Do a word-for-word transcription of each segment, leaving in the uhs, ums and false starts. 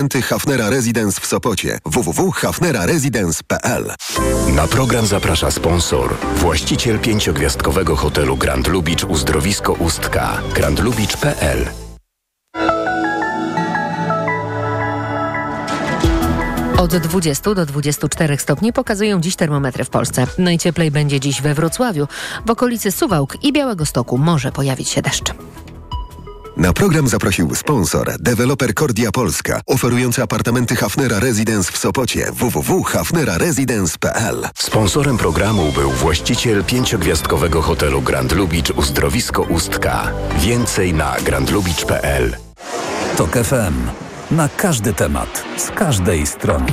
Hafnera Residence w Sopocie. w w w kropka hafnera residence kropka p l. Na program zaprasza sponsor, właściciel pięciogwiazdkowego hotelu Grand Lubicz Uzdrowisko Ustka. grand lubicz kropka p l. Od dwudziestu do dwudziestu czterech stopni pokazują dziś termometry w Polsce. Najcieplej będzie dziś we Wrocławiu. W okolicy Suwałk i Białegostoku może pojawić się deszcz. Na program zaprosił sponsor, deweloper Kordia Polska, oferujący apartamenty Hafnera Residence w Sopocie. w w w kropka hafnera residence kropka p l. Sponsorem programu był właściciel pięciogwiazdkowego hotelu Grand Lubicz Uzdrowisko Ustka. Więcej na grand lubicz kropka p l. Tok F M. Na każdy temat, z każdej strony.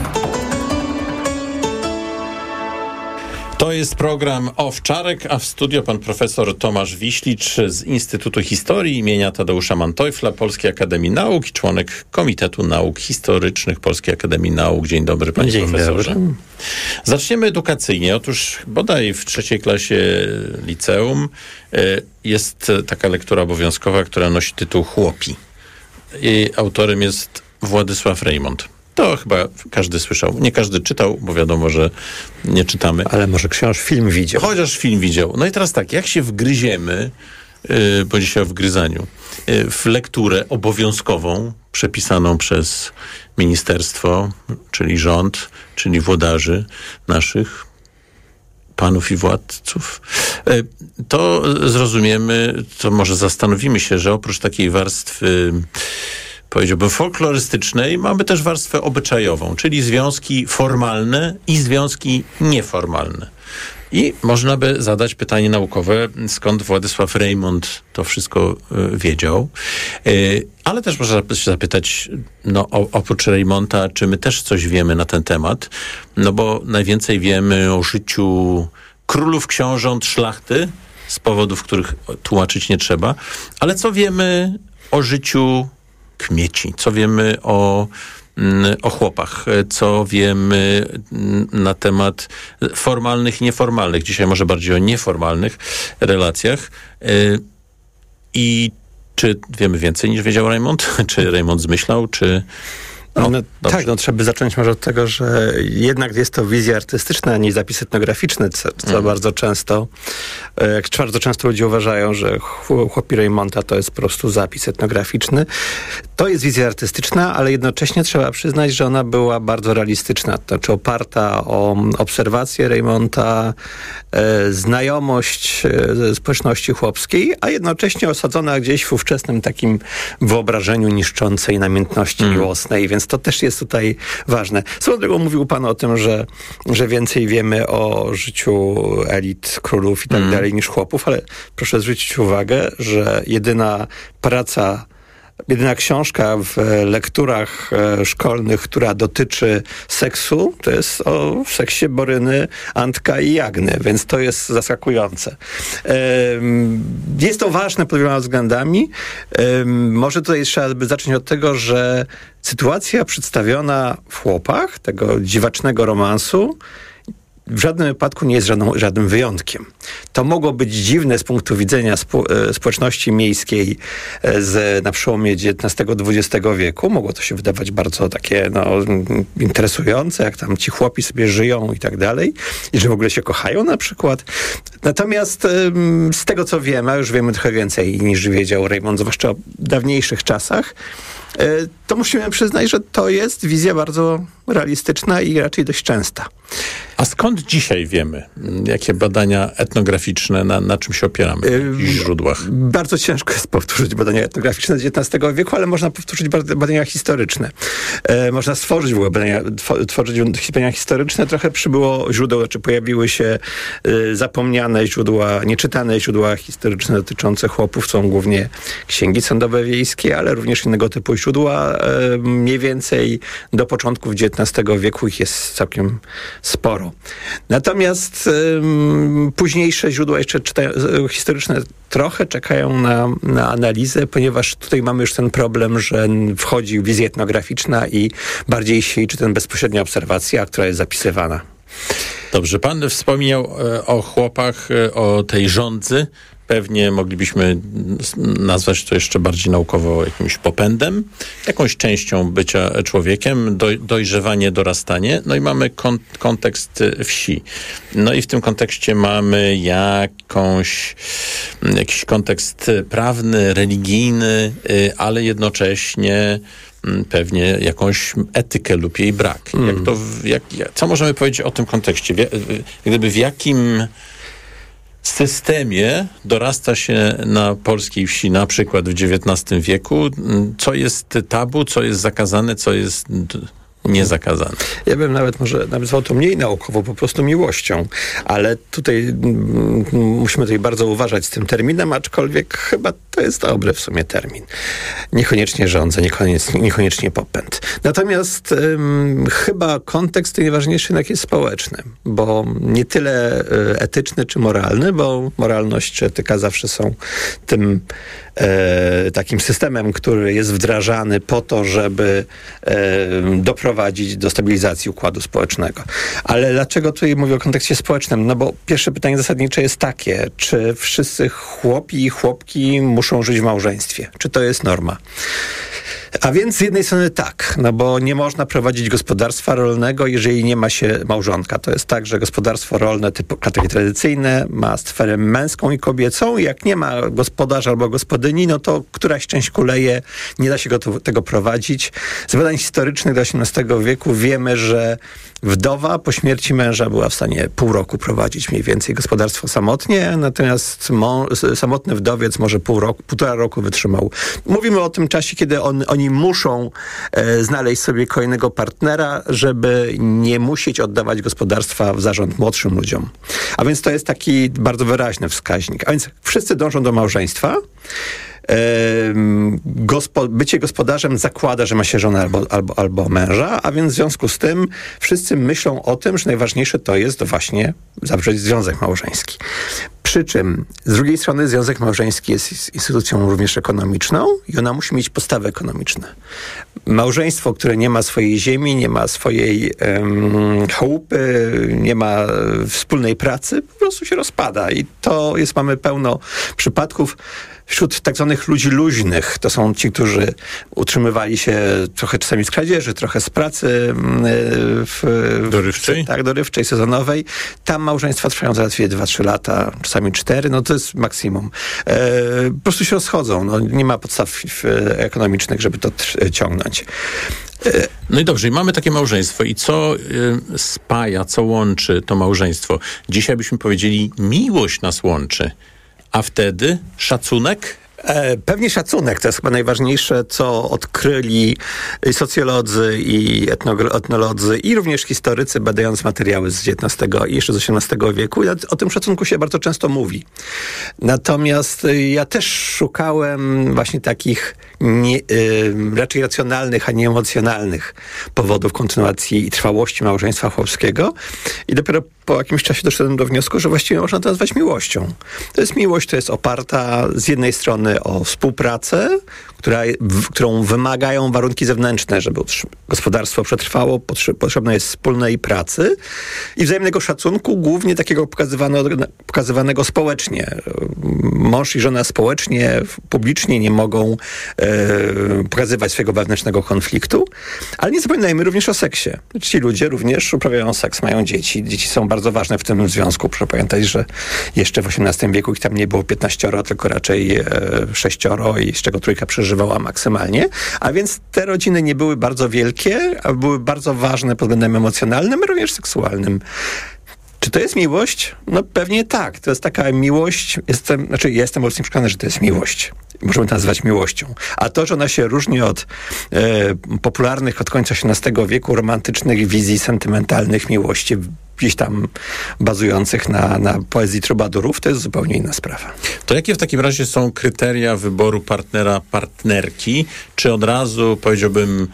To jest program Owczarek, a w studio pan profesor Tomasz Wiślicz z Instytutu Historii imienia Tadeusza Manteuffla Polskiej Akademii Nauk i członek Komitetu Nauk Historycznych Polskiej Akademii Nauk. Dzień dobry, panie Dzień profesorze. Dobry. Zaczniemy edukacyjnie. Otóż bodaj w trzeciej klasie liceum jest taka lektura obowiązkowa, która nosi tytuł Chłopi. Jej autorem jest Władysław Reymont. To chyba każdy słyszał. Nie każdy czytał, bo wiadomo, że nie czytamy. Ale może książ film widział. Chociaż film widział. No i teraz tak, jak się wgryziemy, yy, bo dzisiaj o wgryzaniu, yy, w lekturę obowiązkową, przepisaną przez ministerstwo, czyli rząd, czyli włodarzy naszych, panów i władców, yy, to zrozumiemy, to może zastanowimy się, że oprócz takiej warstwy, powiedziałbym, folklorystycznej, mamy też warstwę obyczajową, czyli związki formalne i związki nieformalne. I można by zadać pytanie naukowe, skąd Władysław Reymont to wszystko y, wiedział. Y, ale też można się zapytać, no o, oprócz Reymonta, czy my też coś wiemy na ten temat? No bo najwięcej wiemy o życiu królów, książąt, szlachty, z powodów, których tłumaczyć nie trzeba. Ale co wiemy o życiu kmieci? Co wiemy o, o chłopach? Co wiemy na temat formalnych i nieformalnych? Dzisiaj może bardziej o nieformalnych relacjach. I czy wiemy więcej niż wiedział Reymont? Czy Reymont zmyślał? Czy... No, no, tak, no trzeba by zacząć może od tego, że jednak jest to wizja artystyczna, a nie zapis etnograficzny, co, co mm. bardzo często, jak bardzo często ludzie uważają, że Chłopi Reymonta to jest po prostu zapis etnograficzny. To jest wizja artystyczna, ale jednocześnie trzeba przyznać, że ona była bardzo realistyczna, to znaczy oparta o obserwacje Reymonta, e, znajomość e, społeczności chłopskiej, a jednocześnie osadzona gdzieś w ówczesnym takim wyobrażeniu niszczącej namiętności mm. miłosnej, więc to też jest tutaj ważne. Swoją drogą mówił pan o tym, że, że więcej wiemy o życiu elit, królów i tak mm. dalej niż chłopów, ale proszę zwrócić uwagę, że jedyna praca, jedyna książka w lekturach e, szkolnych, która dotyczy seksu, to jest o seksie Boryny, Antka i Jagny, więc to jest zaskakujące. E, jest to ważne pod wieloma względami. E, może tutaj trzeba by zacząć od tego, że sytuacja przedstawiona w Chłopach, tego dziwacznego romansu, w żadnym wypadku nie jest żadną, żadnym wyjątkiem. To mogło być dziwne z punktu widzenia spo, e, społeczności miejskiej e, z, na przełomie dziewiętnastego dwudziestego wieku. Mogło to się wydawać bardzo takie no, interesujące, jak tam ci chłopi sobie żyją i tak dalej. I że w ogóle się kochają na przykład. Natomiast e, z tego co wiemy, a już wiemy trochę więcej niż wiedział Reymont, zwłaszcza o dawniejszych czasach, e, to musimy przyznać, że to jest wizja bardzo realistyczna i raczej dość częsta. A skąd dzisiaj wiemy? Jakie badania etnograficzne, na, na czym się opieramy? W jakichś źródłach? Bardzo ciężko jest powtórzyć badania etnograficzne z dziewiętnastego wieku, ale można powtórzyć badania historyczne. E, można stworzyć w ogóle badania, tworzyć badania historyczne. Trochę przybyło źródeł, znaczy pojawiły się e, zapomniane źródła, nieczytane źródła historyczne dotyczące chłopów. Są głównie księgi sądowe wiejskie, ale również innego typu źródła. E, mniej więcej do początków dziewiętnastego wieku ich jest całkiem sporo. Natomiast um, późniejsze źródła jeszcze czytają, historyczne trochę czekają na, na analizę, ponieważ tutaj mamy już ten problem, że wchodzi wizja etnograficzna i bardziej się liczy ten bezpośrednia obserwacja, która jest zapisywana. Dobrze, pan wspomniał e, o chłopach, e, o tej żądzy. pewnie moglibyśmy nazwać to jeszcze bardziej naukowo jakimś popędem, jakąś częścią bycia człowiekiem, doj, dojrzewanie, dorastanie. No i mamy kon, kontekst wsi. No i w tym kontekście mamy jakąś, jakiś kontekst prawny, religijny, ale jednocześnie pewnie jakąś etykę lub jej brak. Mm. Jak to, jak, co możemy powiedzieć o tym kontekście? Gdyby w jakim systemie dorasta się na polskiej wsi, na przykład w dziewiętnastym wieku, co jest tabu, co jest zakazane, co jest niezakazane. Ja bym nawet może nazwał to mniej naukowo, po prostu miłością, ale tutaj mm, musimy tutaj bardzo uważać z tym terminem, aczkolwiek chyba to jest dobry w sumie termin. Niekoniecznie żądza, niekoniecznie, niekoniecznie popęd. Natomiast ym, chyba kontekst najważniejszy jednak jest społeczny, bo nie tyle y, etyczny czy moralny, bo moralność czy etyka zawsze są tym e, takim systemem, który jest wdrażany po to, żeby e, doprowadzić do stabilizacji układu społecznego. Ale dlaczego tutaj mówię o kontekście społecznym? No bo pierwsze pytanie zasadnicze jest takie, czy wszyscy chłopi i chłopki muszą żyć w małżeństwie? Czy to jest norma? A więc z jednej strony tak, no bo nie można prowadzić gospodarstwa rolnego, jeżeli nie ma się małżonka. To jest tak, że gospodarstwo rolne typu takie tradycyjne ma sferę męską i kobiecą i jak nie ma gospodarza albo gospodyni, no to któraś część kuleje, nie da się go to, tego prowadzić. Z badań historycznych do osiemnastego wieku wiemy, że wdowa po śmierci męża była w stanie pół roku prowadzić mniej więcej gospodarstwo samotnie, natomiast mą- samotny wdowiec może pół roku, półtora roku wytrzymał. Mówimy o tym czasie, kiedy on, oni muszą e, znaleźć sobie kolejnego partnera, żeby nie musieć oddawać gospodarstwa w zarząd młodszym ludziom. A więc to jest taki bardzo wyraźny wskaźnik. A więc wszyscy dążą do małżeństwa. Gospo- bycie gospodarzem zakłada, że ma się żonę albo, albo, albo męża, a więc w związku z tym wszyscy myślą o tym, że najważniejsze to jest właśnie zawrzeć związek małżeński. Przy czym z drugiej strony związek małżeński jest instytucją również ekonomiczną i ona musi mieć podstawy ekonomiczne. Małżeństwo, które nie ma swojej ziemi, nie ma swojej um, chałupy, nie ma wspólnej pracy, po prostu się rozpada i to jest, mamy pełno przypadków wśród tak zwanych ludzi luźnych. To są ci, którzy utrzymywali się trochę czasami z kradzieży, trochę z pracy w, dorywczej? Tak, dorywczej, sezonowej. Tam małżeństwa trwają zaledwie dwa trzy lata, czasami cztery, no to jest maksimum. E, po prostu się rozchodzą. No, nie ma podstaw ekonomicznych, żeby to tr- ciągnąć. E, No i dobrze, i mamy takie małżeństwo. I co y, spaja, co łączy to małżeństwo? Dzisiaj byśmy powiedzieli, miłość nas łączy. A wtedy szacunek? E, pewnie szacunek, to jest chyba najważniejsze, co odkryli socjolodzy i etno- etnolodzy i również historycy, badając materiały z dziewiętnastego i jeszcze z osiemnastego wieku. I o tym szacunku się bardzo często mówi. Natomiast ja też szukałem właśnie takich nie, y, raczej racjonalnych, a nie emocjonalnych powodów kontynuacji i trwałości małżeństwa chłopskiego. I dopiero po jakimś czasie doszedłem do wniosku, że właściwie można to nazwać miłością. To jest miłość, to jest oparta z jednej strony o współpracę, która, w, którą wymagają warunki zewnętrzne, żeby gospodarstwo przetrwało, potrze, potrzebne jest wspólnej pracy i wzajemnego szacunku, głównie takiego pokazywanego, pokazywanego społecznie. Mąż i żona społecznie, publicznie nie mogą e, pokazywać swojego wewnętrznego konfliktu, ale nie zapominajmy również o seksie. Ci ludzie również uprawiają seks, mają dzieci. Dzieci są bardzo ważne w tym związku. Proszę pamiętać, że jeszcze w osiemnastym wieku ich tam nie było piętnaścioro, tylko raczej e, sześcioro i z czego trójka przeżywała maksymalnie. A więc te rodziny nie były bardzo wielkie, a były bardzo ważne pod względem emocjonalnym, również seksualnym. Czy to jest miłość? No pewnie tak. To jest taka miłość, jestem, znaczy ja jestem mocno przekonany, że to jest miłość. Możemy to nazwać miłością. A to, że ona się różni od e, popularnych od końca osiemnastego wieku romantycznych wizji sentymentalnych miłości, gdzieś tam bazujących na, na poezji trubadurów, to jest zupełnie inna sprawa. To jakie w takim razie są kryteria wyboru partnera, partnerki? Czy od razu, powiedziałbym,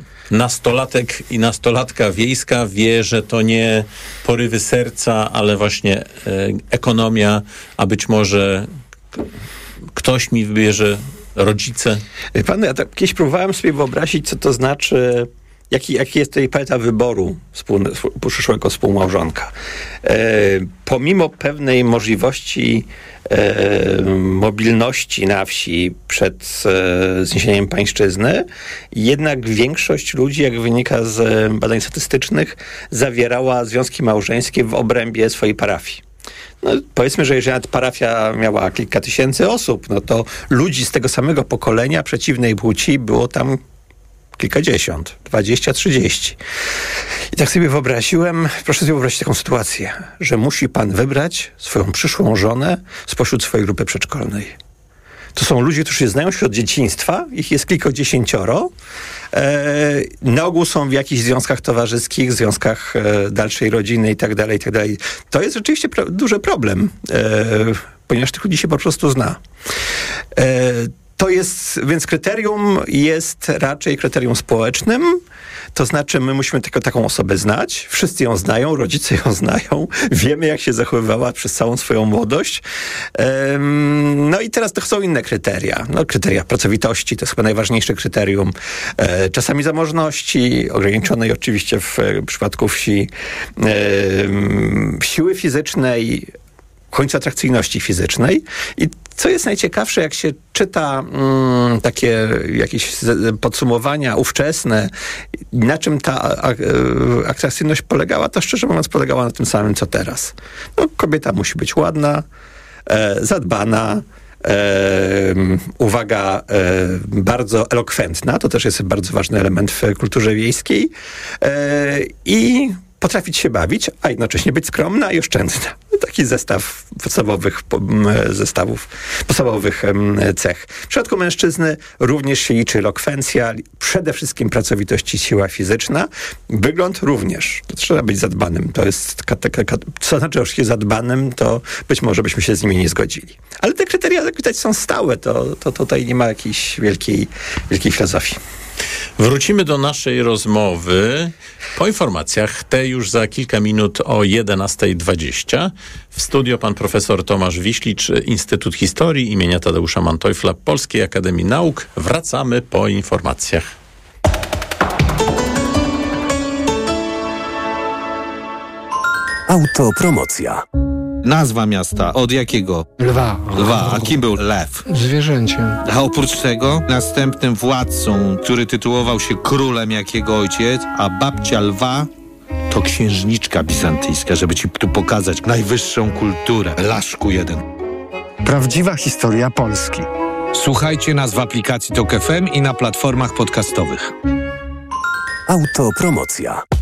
nastolatek i nastolatka wiejska wie, że to nie porywy serca, ale właśnie e, ekonomia, a być może k- ktoś mi wybierze rodzice? Pan, ja tak kiedyś próbowałem sobie wyobrazić, co to znaczy Jaki, jaki jest tutaj paleta wyboru współ, przyszłego współmałżonka? E, pomimo pewnej możliwości e, mobilności na wsi przed e, zniesieniem pańszczyzny, jednak większość ludzi, jak wynika z badań statystycznych, zawierała związki małżeńskie w obrębie swojej parafii. No, powiedzmy, że jeżeli nawet parafia miała kilka tysięcy osób, no to ludzi z tego samego pokolenia przeciwnej płci było tam kilkadziesiąt, dwadzieścia, trzydzieści. I tak sobie wyobraziłem, proszę sobie wyobrazić taką sytuację, że musi pan wybrać swoją przyszłą żonę spośród swojej grupy przedszkolnej. To są ludzie, którzy się znają się od dzieciństwa, ich jest kilkudziesięcioro. E, na ogół są w jakichś związkach towarzyskich, związkach e, dalszej rodziny i tak dalej, i tak dalej. To jest rzeczywiście pro, duży problem, e, ponieważ tych ludzi się po prostu zna. E, To jest, więc kryterium jest raczej kryterium społecznym, to znaczy my musimy tylko taką osobę znać, wszyscy ją znają, rodzice ją znają, wiemy jak się zachowywała przez całą swoją młodość. Um, no i teraz to są inne kryteria. No, kryteria pracowitości, to jest chyba najważniejsze kryterium. E, czasami zamożności, ograniczonej oczywiście w, w przypadku wsi, e, siły fizycznej, w końcu atrakcyjności fizycznej. I co jest najciekawsze, jak się czyta mm, takie jakieś podsumowania ówczesne, na czym ta a, a, atrakcyjność polegała, to szczerze mówiąc polegała na tym samym, co teraz. No, kobieta musi być ładna, e, zadbana, e, uwaga, e, bardzo elokwentna, to też jest bardzo ważny element w kulturze wiejskiej e, i potrafić się bawić, a jednocześnie być skromna i oszczędna. Taki zestaw podstawowych zestawów, podstawowych cech. W przypadku mężczyzny również się liczy elokwencja, przede wszystkim pracowitość i siła fizyczna. Wygląd również. To trzeba być zadbanym. To jest, co znaczy, że się zadbanym, to być może byśmy się z nimi nie zgodzili. Ale te kryteria, jak widać, są stałe. To, to tutaj nie ma jakiejś wielkiej, wielkiej filozofii. Wrócimy do naszej rozmowy po informacjach, te już za kilka minut o jedenasta dwadzieścia. W studio pan profesor Tomasz Wiślicz, Instytut Historii imienia Tadeusza Manteuffela Polskiej Akademii Nauk. Wracamy po informacjach. Autopromocja. Nazwa miasta. Od jakiego? Lwa. Lwa. A kim był lew? Zwierzęciem. A oprócz tego następnym władcą, który tytułował się królem jak jego ojciec, a babcia lwa to księżniczka bizantyjska, żeby ci tu pokazać najwyższą kulturę. Laszku jeden. Prawdziwa historia Polski. Słuchajcie nas w aplikacji Tok F M i na platformach podcastowych. Autopromocja.